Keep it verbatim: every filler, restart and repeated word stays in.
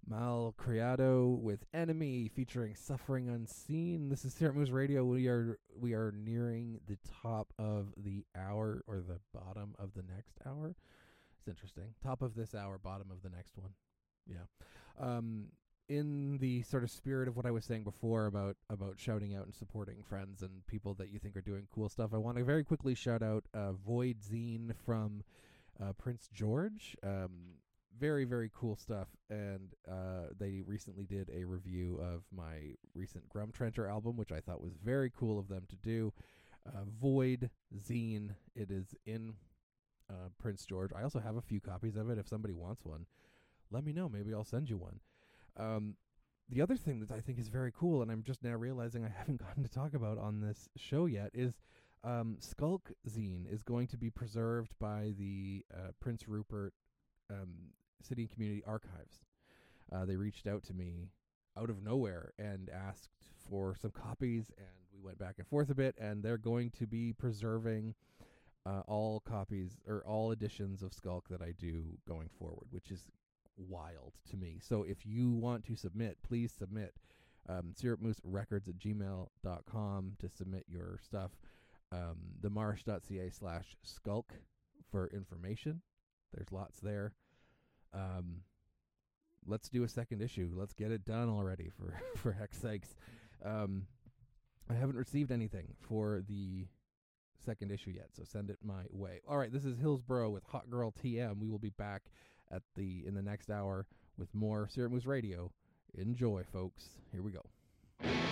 Mal Criado with Enemy featuring Suffering Unseen. This is Syrup Moose Radio. We are we are nearing the top of the hour, or the bottom of the next hour. It's interesting. Top of this hour, bottom of the next one. Yeah. Um, in the sort of spirit of what I was saying before about, about shouting out and supporting friends and people that you think are doing cool stuff, I want to very quickly shout out uh, Void Zine from uh, Prince George. Um, very, very cool stuff. And uh, they recently did a review of my recent Grumtrencher album, which I thought was very cool of them to do. Uh, Void Zine. It is in uh, Prince George. I also have a few copies of it. If somebody wants one, let me know. Maybe I'll send you one. Um, the other thing that I think is very cool, and I'm just now realizing I haven't gotten to talk about on this show yet, is um, Skulk Zine is going to be preserved by the uh, Prince Rupert um, City and Community Archives. Uh, they reached out to me out of nowhere and asked for some copies, and we went back and forth a bit, and they're going to be preserving uh, all copies or all editions of Skulk that I do going forward, which is wild to me. So if you want to submit, please submit. um, syrup moose records at gmail dot com to submit your stuff. Um, themarsh.ca slash skulk for information. There's lots there. Um, let's do a second issue. Let's get it done already, for, for heck's sakes. Um, I haven't received anything for the second issue yet, so send it my way. All right, this is Hillsborough with Hot Girl T M. We will be back at the in the next hour with more Syrup Moose Radio. Enjoy, folks. Here we go.